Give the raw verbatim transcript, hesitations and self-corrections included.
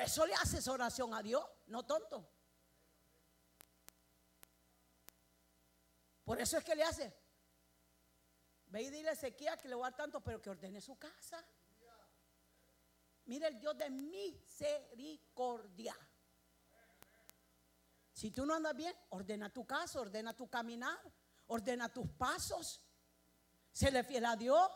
eso le haces oración a Dios, no tonto. Por eso es que le hace. Ve y dile a Ezequiel que le voy a dar tanto, pero que ordene su casa. Mira el Dios de misericordia. Si tú no andas bien, ordena tu casa, ordena tu caminar, ordena tus pasos. Séle fiel a Dios.